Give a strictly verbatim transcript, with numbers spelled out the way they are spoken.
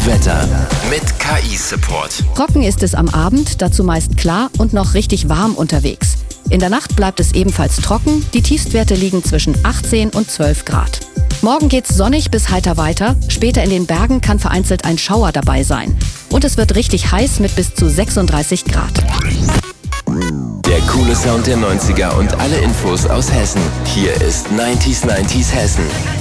Wetter mit K I-Support. Trocken ist es am Abend, dazu meist klar und noch richtig warm unterwegs. In der Nacht bleibt es ebenfalls trocken, die Tiefstwerte liegen zwischen achtzehn und zwölf Grad. Morgen geht's sonnig bis heiter weiter, später in den Bergen kann vereinzelt ein Schauer dabei sein. Und es wird richtig heiß mit bis zu sechsunddreißig Grad. Der coole Sound der neunziger und alle Infos aus Hessen. Hier ist neunzig neunzig Hessen.